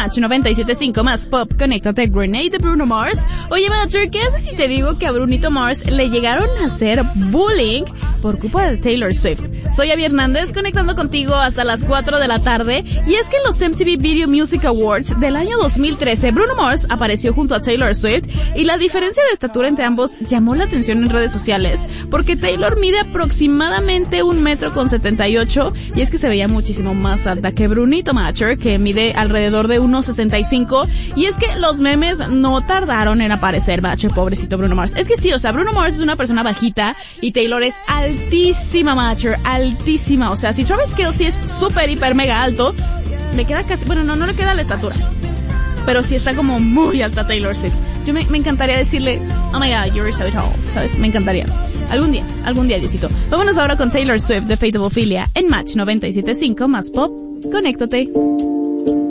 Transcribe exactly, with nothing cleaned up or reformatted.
Match noventa y siete punto cinco más pop, conéctate. Grenade de Bruno Mars. Oye, Matcher, ¿qué haces si te digo que a Brunito Mars le llegaron a hacer bullying por culpa de Taylor Swift? Soy Abby Hernández, conectando contigo hasta las cuatro de la tarde. Y es que en los M T V Video Music Awards del año dos mil trece, Bruno Mars apareció junto a Taylor Swift y la diferencia de estatura entre ambos llamó la atención en redes sociales, porque Taylor mide aproximadamente un metro con setenta y ocho y es que se veía muchísimo más alta que Brunito Matcher, que mide alrededor de uno sesenta y cinco, y es que los memes no tardaron en aparecer. Matcher, pobrecito Bruno Mars. Es que sí, o sea, Bruno Mars es una persona bajita y Taylor es altísima, Matcher, altísima. O sea, si Travis Kelce es súper, hiper, mega alto, le queda casi, bueno, no, no le queda la estatura, pero sí está como muy alta Taylor Swift. Yo me, me encantaría decirle, oh my god, you're so tall, ¿sabes? Me encantaría. Algún día, algún día, Diosito. Vámonos ahora con Taylor Swift de Fatal Ophelia en Match noventa y siete punto cinco más pop. Conéctate.